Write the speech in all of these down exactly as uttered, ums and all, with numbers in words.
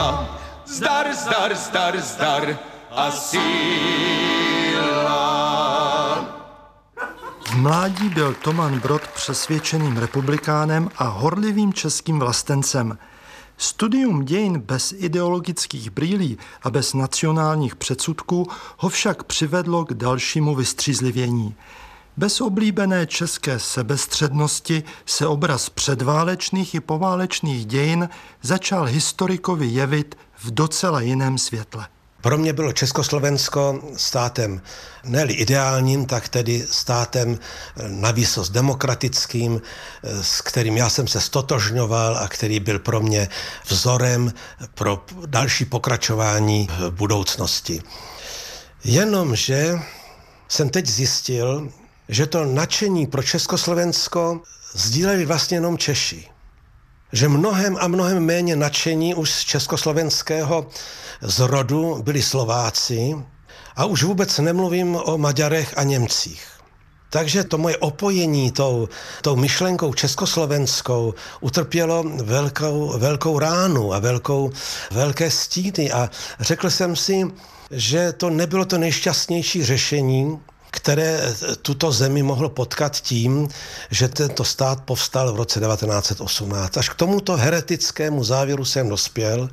síla, zdar, zdar, zdar, zdar a síla. V mládí byl Toman Brod přesvědčeným republikánem a horlivým českým vlastencem. Studium dějin bez ideologických brýlí a bez nacionálních předsudků ho však přivedlo k dalšímu vystřízlivění. Bez oblíbené české sebestřednosti se obraz předválečných i poválečných dějin začal historikovi jevit v docela jiném světle. Pro mě bylo Československo státem ne-li ideálním, tak tedy státem navýsost demokratickým, s kterým já jsem se stotožňoval a který byl pro mě vzorem pro další pokračování v budoucnosti. Jenomže jsem teď zjistil, že to nadšení pro Československo sdíleli vlastně jenom Češi. Že mnohem a mnohem méně nadšení už z československého zrodu byli Slováci a už vůbec nemluvím o Maďarech a Němcích. Takže to moje opojení tou, tou myšlenkou československou utrpělo velkou, velkou ránu a velkou, velké stíny a řekl jsem si, že to nebylo to nejšťastnější řešení, které tuto zemi mohlo potkat tím, že tento stát povstal v roce devatenáct set osmnáct. Až k tomuto heretickému závěru jsem dospěl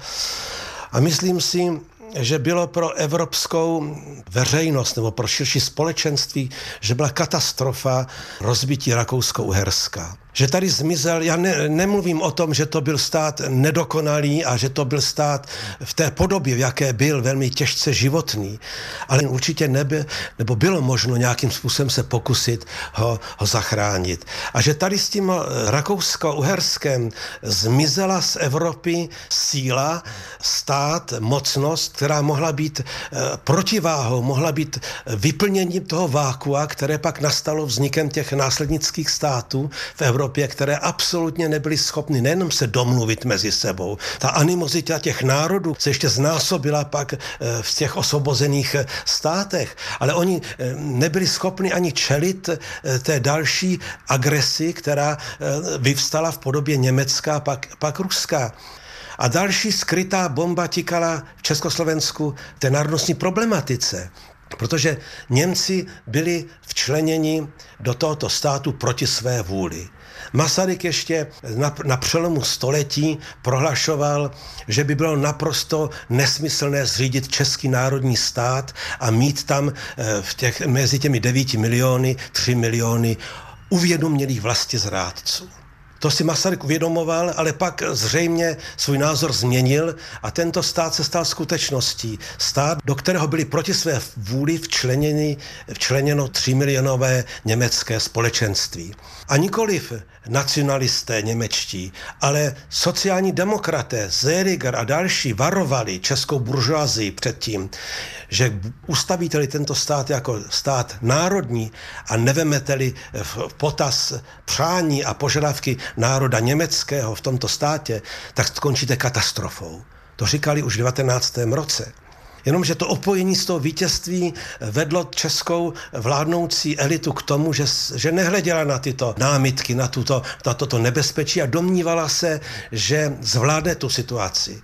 a myslím si, že bylo pro evropskou veřejnost nebo pro širší společenství, že byla katastrofa rozbití Rakousko-Uherska. Že tady zmizel, já ne, nemluvím o tom, že to byl stát nedokonalý a že to byl stát v té podobě, v jaké byl, velmi těžce životný, ale určitě nebyl, nebo bylo možno nějakým způsobem se pokusit ho, ho zachránit. A že tady s tím Rakousko-Uherskem zmizela z Evropy síla, stát, mocnost, která mohla být eh, protiváhou, mohla být vyplněním toho vákua, které pak nastalo vznikem těch následnických států v Evropě, které absolutně nebyly schopny nejenom se domluvit mezi sebou. Ta animozita těch národů se ještě znásobila pak v těch osvobozených státech, ale oni nebyli schopni ani čelit té další agresi, která vyvstala v podobě Německa, pak, pak Ruska. A další skrytá bomba tikala v Československu té národnostní problematice. Protože Němci byli včleněni do tohoto státu proti své vůli. Masaryk ještě na, na přelomu století prohlašoval, že by bylo naprosto nesmyslné zřídit český národní stát a mít tam v těch, mezi těmi devíti miliony, tři miliony uvědomělých vlastizrádců. To si Masaryk uvědomoval, ale pak zřejmě svůj názor změnil a tento stát se stal skutečností. Stát, do kterého byly proti své vůli včleněny, včleněno třímilionové německé společenství. A nikoliv nacionalisté němečtí, ale sociální demokraté, Seliger a další varovali českou buržoazii před tím, že ustavíte-li tento stát jako stát národní a nevemete-li v potaz přání a požadavky národa německého v tomto státě, tak skončíte katastrofou. To říkali už v devatenáctém roce. Jenomže to opojení z toho vítězství vedlo českou vládnoucí elitu k tomu, že, že nehleděla na tyto námitky, na, tuto, na toto nebezpečí a domnívala se, že zvládne tu situaci.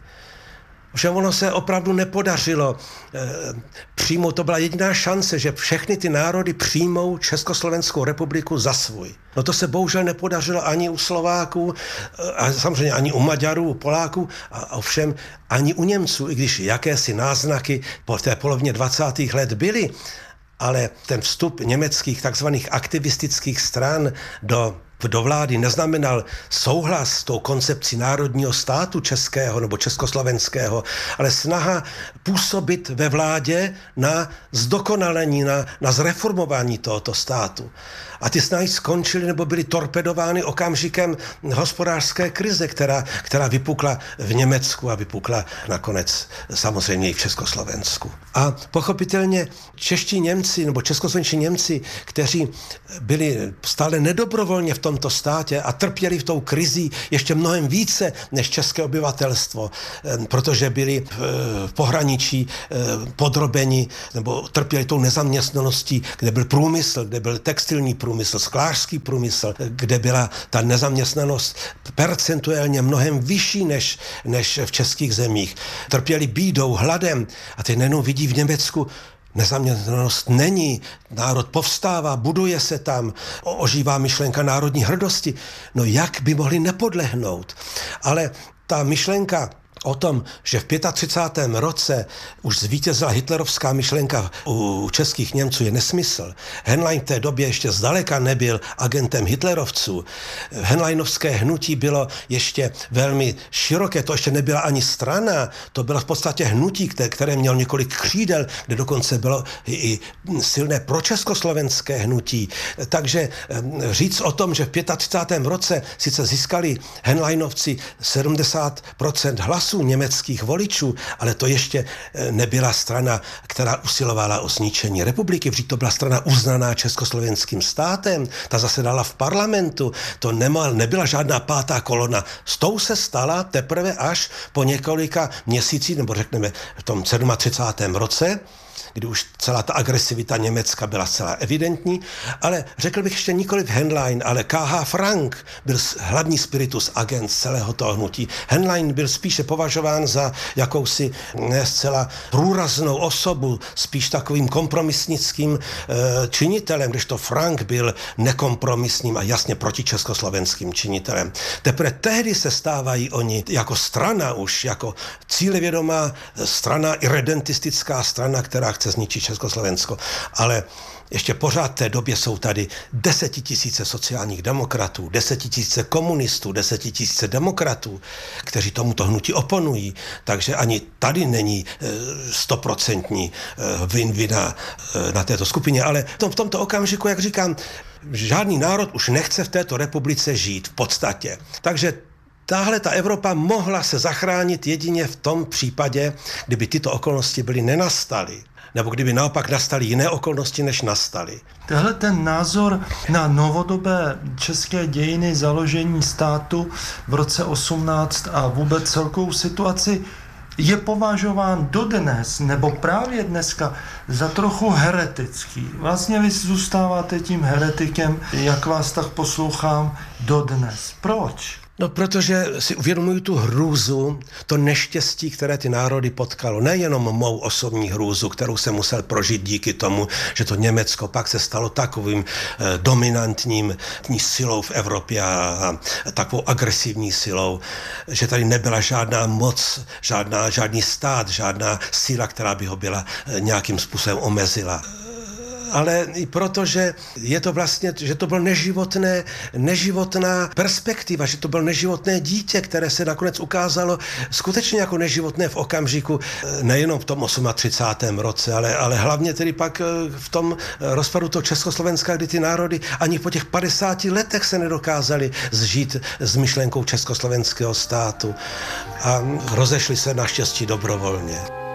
Že ono se opravdu nepodařilo e, přijmout, to byla jediná šance, že všechny ty národy přijmou Československou republiku za svůj. No to se bohužel nepodařilo ani u Slováků, a samozřejmě ani u Maďarů, u Poláků, a ovšem ani u Němců, i když jakési náznaky po té polovině dvacátých let byly, ale ten vstup německých takzvaných aktivistických stran do do vlády neznamenal souhlas s tou koncepcí národního státu českého nebo československého, ale snaha působit ve vládě na zdokonalení, na, na zreformování tohoto státu. A ty snahy skončily nebo byly torpedovány okamžikem hospodářské krize, která, která vypukla v Německu a vypukla nakonec samozřejmě i v Československu. A pochopitelně čeští Němci nebo českoslovenští Němci, kteří byli stále nedobrovolně v tomto státě a trpěli v tou krizí ještě mnohem více než české obyvatelstvo, protože byli v pohraničí podrobeni nebo trpěli tou nezaměstnaností, kde byl průmysl, kde byl textilní průmysl, průmysl, sklářský průmysl, kde byla ta nezaměstnanost percentuálně mnohem vyšší než, než v českých zemích. Trpěli bídou, hladem a teď najednou vidí v Německu, nezaměstnanost není, národ povstává, buduje se tam, ožívá myšlenka národní hrdosti. No jak by mohli nepodlehnout? Ale ta myšlenka o tom, že v třicátém pátém roce už zvítězila hitlerovská myšlenka u českých Němců, je nesmysl. Henlein v té době ještě zdaleka nebyl agentem hitlerovců. Henleinovské hnutí bylo ještě velmi široké, to ještě nebyla ani strana, to bylo v podstatě hnutí, které mělo několik křídel, kde dokonce bylo i silné pročeskoslovenské hnutí. Takže říct o tom, že v třicátém pátém roce sice získali Henleinovci sedmdesát procent hlasů německých voličů, ale to ještě nebyla strana, která usilovala o zničení republiky, vždyť to byla strana uznaná československým státem, ta zasedala v parlamentu, to nemal, nebyla žádná pátá kolona. S tou se stala teprve až po několika měsících, nebo řekneme v tom třicátém sedmém roce, kdy už celá ta agresivita Německa byla zcela evidentní, ale řekl bych ještě nikoliv Henlein, ale K H. Frank byl hlavní spiritus agent celého toho hnutí. Henlein byl spíše považován za jakousi ne zcela průraznou osobu, spíš takovým kompromisnickým e, činitelem, kdežto Frank byl nekompromisním a jasně protičeskoslovenským činitelem. Teprve tehdy se stávají oni jako strana už, jako cílevědomá strana, irredentistická strana, která chce zničit Československo, ale ještě pořád v té době jsou tady desetitisíce sociálních demokratů, desetitisíce komunistů, desetitisíce demokratů, kteří tomuto hnutí oponují, takže ani tady není stoprocentní vin-vina na této skupině, ale v tomto okamžiku, jak říkám, žádný národ už nechce v této republice žít v podstatě. Takže tahle ta Evropa mohla se zachránit jedině v tom případě, kdyby tyto okolnosti byly nenastaly, nebo kdyby naopak nastaly jiné okolnosti, než nastaly. Tehle ten názor na novodobé české dějiny, založení státu v roce osmnáct a vůbec celkovou situaci je považován dodnes, nebo právě dneska, za trochu heretický. Vlastně vy zůstáváte tím heretikem, jak vás tak poslouchám, dodnes. Proč? No, protože si uvědomuju tu hrůzu, to neštěstí, které ty národy potkalo. Nejenom mou osobní hrůzu, kterou jsem musel prožít díky tomu, že to Německo pak se stalo takovým eh, dominantním silou v Evropě a, a takovou agresivní silou, že tady nebyla žádná moc, žádná, žádný stát, žádná síla, která by ho byla eh, nějakým způsobem omezila. Ale i proto, že je to vlastně, že to byl neživotné, neživotná perspektiva, že to byl neživotné dítě, které se nakonec ukázalo skutečně jako neživotné v okamžiku, nejenom v tom třicátém osmém roce, ale, ale hlavně tedy pak v tom rozpadu toho Československa, kdy ty národy ani po těch padesáti letech se nedokázali zžít s myšlenkou československého státu a rozešli se naštěstí dobrovolně.